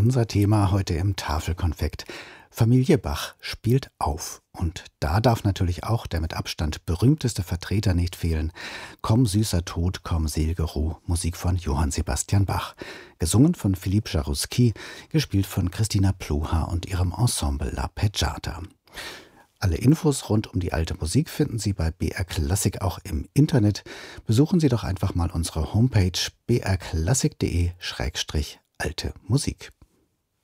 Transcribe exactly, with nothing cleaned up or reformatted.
unser Thema heute im Tafelkonfekt. Familie Bach spielt auf. Und da darf natürlich auch der mit Abstand berühmteste Vertreter nicht fehlen. Komm süßer Tod, komm sel'ge Ruh, Musik von Johann Sebastian Bach. Gesungen von Philippe Jaroussky, gespielt von Christina Pluha und ihrem Ensemble La Peggiata. Alle Infos rund um die alte Musik finden Sie bei B R Klassik auch im Internet. Besuchen Sie doch einfach mal unsere Homepage b r klassik punkt de slash alte Musik.